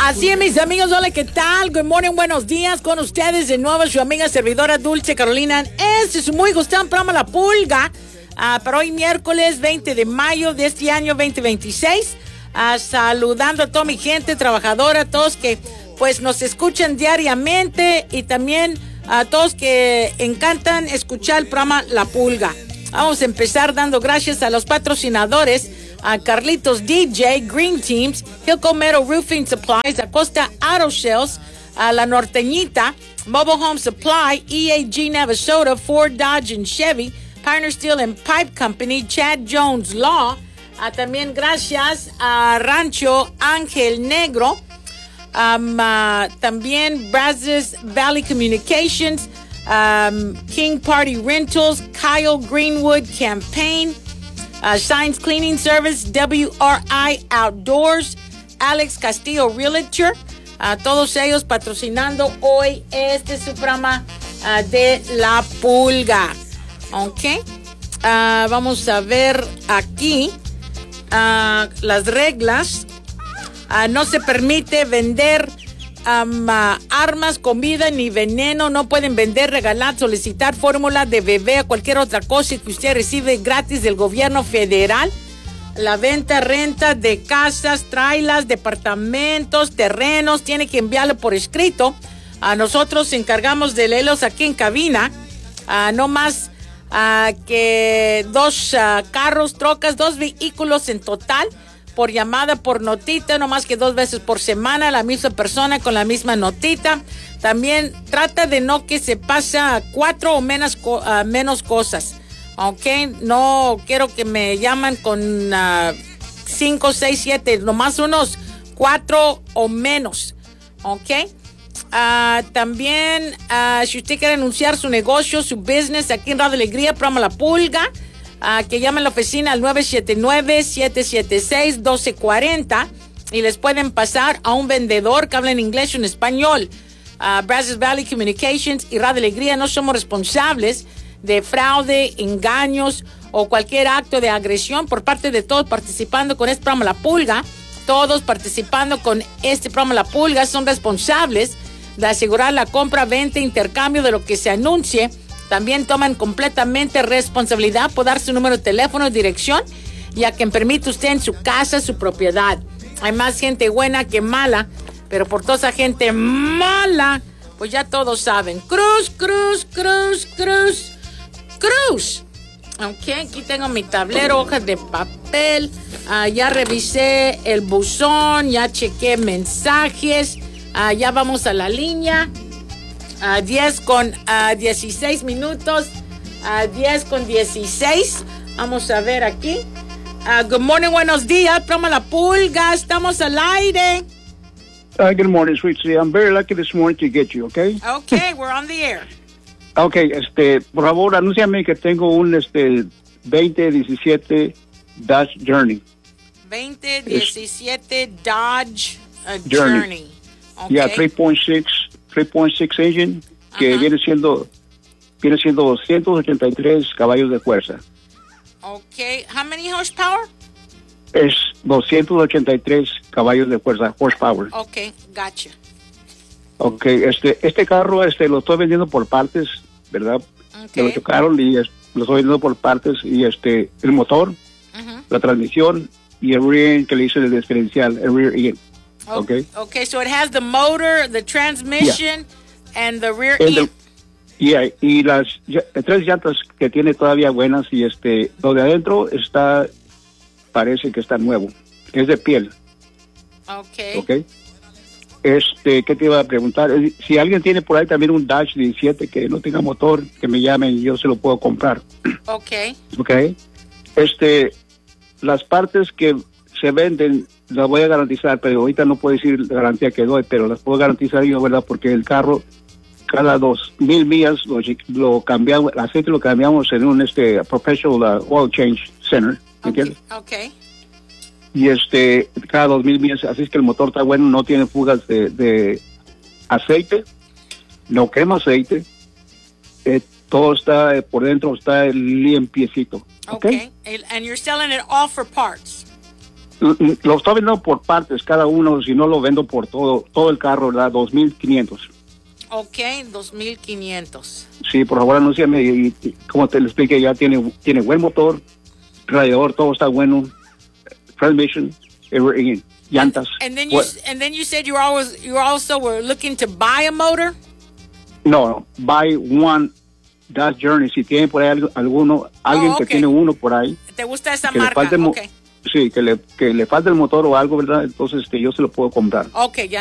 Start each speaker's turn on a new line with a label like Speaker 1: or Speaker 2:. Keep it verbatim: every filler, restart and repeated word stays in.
Speaker 1: Así es, mis amigos, hola, ¿qué tal? Good morning, buenos días, con ustedes de nuevo su amiga servidora Dulce Carolina. Este es muy gustado programa La Pulga, uh, para hoy miércoles veinte de mayo de este año veinte veintiséis. Uh, saludando a toda mi gente trabajadora, a todos que pues nos escuchan diariamente y también a todos que encantan escuchar el programa La Pulga. Vamos a empezar dando gracias a los patrocinadores, a Carlitos D J, Green Teams, Hilco Metal Roofing Supplies, Acosta Auto Shells, a La Norteñita, Mobile Home Supply, E A G Navasota, Ford, Dodge and Chevy, Pioneer Steel and Pipe Company, Chad Jones Law, a también gracias a Rancho Ángel Negro, um, uh, también Brazos Valley Communications, um, King Party Rentals, Kyle Greenwood Campaign, Uh, Signs Cleaning Service, W R I Outdoors, Alex Castillo Realtor, uh, todos ellos patrocinando hoy este su programa uh, de La Pulga. Ok, uh, vamos a ver aquí uh, las reglas. Uh, no se permite vender Um, uh, armas, comida ni veneno. No pueden vender, regalar, solicitar fórmula de bebé o cualquier otra cosa que usted recibe gratis del gobierno federal. La venta, renta de casas, trailers, departamentos, terrenos, tiene que enviarlo por escrito. A uh, nosotros nos encargamos de leerlos aquí en cabina. Uh, no más uh, que dos uh, carros, trocas, dos vehículos en total. Por llamada, por notita, no más que dos veces por semana, la misma persona con la misma notita. También trata de no que se pasa cuatro o menos, uh, menos cosas, ¿ok? No quiero que me llaman con uh, cinco, seis, siete, nomás unos cuatro o menos, ¿ok? Uh, también, uh, si usted quiere anunciar su negocio, su business, aquí en Radio Alegría, programa La Pulga, Uh, que llamen a la oficina al nueve siete nueve, siete siete seis, uno dos cuatro cero y les pueden pasar a un vendedor que habla en inglés o en español. Uh, Brazos Valley Communications y Radio Alegría no somos responsables de fraude, engaños o cualquier acto de agresión por parte de todos participando con este programa La Pulga. Todos participando con este programa La Pulga son responsables de asegurar la compra, venta, intercambio de lo que se anuncie. También toman completamente responsabilidad por dar su número de teléfono y dirección, ya que permite usted en su casa, su propiedad. Hay más gente buena que mala, pero por toda esa gente mala, pues ya todos saben. Cruz, cruz, cruz, cruz, cruz. Ok, aquí tengo mi tablero, hojas de papel. Uh, ya revisé el buzón, ya chequé mensajes. Uh, ya vamos a la línea. Uh, diez con uh, dieciséis minutos, uh, diez con dieciséis. Vamos a ver aquí. Uh, good morning, buenos días. Programa La Pulga, estamos al aire.
Speaker 2: Uh, good morning, sweet City. I'm very lucky this morning to get you, okay?
Speaker 1: Okay, we're on the air.
Speaker 2: Okay, este, por favor, anúnciame que tengo un este veinte diecisiete Dodge Journey.
Speaker 1: veinte diecisiete Dodge uh,
Speaker 2: Journey.
Speaker 1: Journey. Okay.
Speaker 2: Yeah, three point six engine, que
Speaker 1: uh-huh.
Speaker 2: viene siendo viene siendo doscientos ochenta y tres caballos de fuerza.
Speaker 1: Okay, how many horsepower?
Speaker 2: Es doscientos ochenta y tres caballos de fuerza, horsepower.
Speaker 1: Okay, gotcha.
Speaker 2: Okay, este este carro este lo estoy vendiendo por partes, ¿verdad?
Speaker 1: Okay.
Speaker 2: Me lo chocaron y es, lo estoy vendiendo por partes y este el motor,
Speaker 1: uh-huh.
Speaker 2: la transmisión y el rear end que le hice el diferencial, el rear end. Okay.
Speaker 1: Okay, so it has the motor, the transmission, yeah. and the rear
Speaker 2: end.
Speaker 1: end.
Speaker 2: Yeah, y las ya, tres llantas que tiene todavía buenas y este, lo de adentro está, parece que está nuevo, es de piel.
Speaker 1: Okay.
Speaker 2: Okay. Este, ¿qué te iba a preguntar? Si alguien tiene por ahí también un Dodge diecisiete que no tenga motor, que me llamen y yo se lo puedo comprar.
Speaker 1: Okay.
Speaker 2: Okay. Este, las partes que se venden las voy a garantizar, pero ahorita no puedo decir la garantía que doy, pero las puedo garantizar yo, ¿verdad? Porque el carro, cada dos mil millas lo, lo cambiamos, el aceite lo cambiamos en un este professional uh, oil change center, ¿entiendes?
Speaker 1: Okay. Okay.
Speaker 2: Y este, cada dos mil millas, así es que el motor está bueno, no tiene fugas de, de aceite, no quema aceite, eh, todo está eh, por dentro, está limpiecito.
Speaker 1: Okay. Okay. And you're selling it all for parts.
Speaker 2: Lo estoy vendiendo por partes, cada uno, si no lo vendo por todo, todo el carro, ¿verdad? dos mil quinientos.
Speaker 1: Ok, dos mil quinientos.
Speaker 2: Sí, por favor, anúnciame. Y, y como te lo expliqué, ya tiene, tiene buen motor, radiador, todo está bueno, transmission, everything, llantas.
Speaker 1: And, and then you
Speaker 2: What?
Speaker 1: and then you said you were always you also were looking to buy a motor.
Speaker 2: No, no, buy one Dodge Journey. Si tiene por ahí algo- alguno, alguien
Speaker 1: Oh,
Speaker 2: que
Speaker 1: okay.
Speaker 2: tiene uno por ahí,
Speaker 1: ¿Te gusta esa
Speaker 2: que le
Speaker 1: marca?
Speaker 2: falte, mo-
Speaker 1: Okay.
Speaker 2: sí, que le, que le falte el motor o algo, ¿verdad? Entonces, este, yo se lo puedo comprar.
Speaker 1: Okay, ya